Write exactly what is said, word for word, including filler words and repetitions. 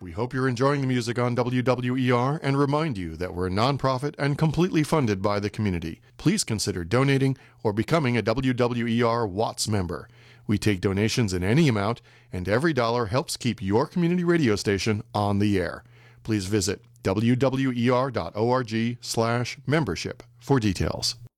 We hope you're enjoying the music on W W E R and remind you that we're a nonprofit and completely funded by the community. Please consider donating or becoming a W W E R Watts member. We take donations in any amount, and every dollar helps keep your community radio station on the air. Please visit W W E R dot org slash membership for details.